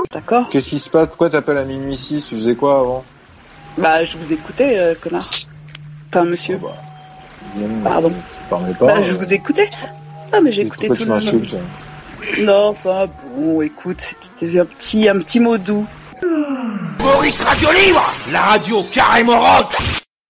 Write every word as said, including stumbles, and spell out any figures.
D'accord. Qu'est-ce qui se passe? Pourquoi t'appelles à minuit six? Tu faisais quoi avant? Bah, je vous écoutais, euh, connard. Enfin, monsieur. Oh, bah, bien, Pardon. Tu parlais pas. Bah, je euh... vous écoutais. Ah, mais j'ai écouté Pourquoi tout tu le m'insultes? Non, enfin, bon, écoute, c'était un petit, un petit mot doux. Maurice Radio Libre, la radio carrément rock.